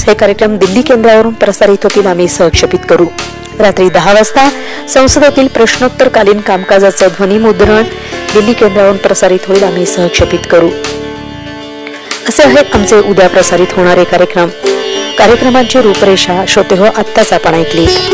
हे कार्यक्रम दिल्ली केंद्रावरून प्रसारित होतील, आम्ही सहक्षेपित करू. रात्री 10 वाजता संसदेतील प्रश्नोत्तरकालीन कामकाजाचं ध्वनिमुद्रण दिल्ली केंद्रावरून प्रसारित होईल, आम्ही सहक्षेपित करू. असे आहेत आमचे उद्या प्रसारित होणारे कार्यक्रम. कार्यक्रमांची रूपरेषा श्रोतेहो आत्ताच आपण ऐकली.